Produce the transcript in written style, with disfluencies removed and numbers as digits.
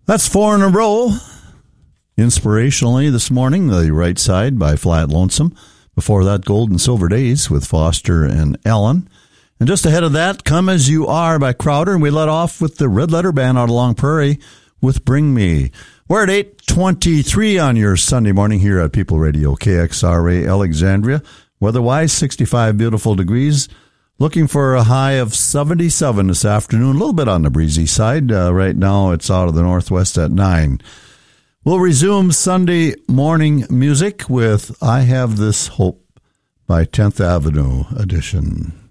That's 4 in a row. Inspirationally this morning, The Right Side by Flat Lonesome. Before that, Gold and Silver Days with Foster and Ellen. And just ahead of that, Come As You Are by Crowder. And we let off with the Red Letter Band out of Long Prairie with Bring Me. We're at 8:23 on your Sunday morning here at People Radio KXRA Alexandria. Weather-wise, 65 beautiful degrees. Looking for a high of 77 this afternoon. A little bit on the breezy side. Right now, it's out of the northwest at 9. We'll resume Sunday morning music with I Have This Hope by 10th Avenue Edition.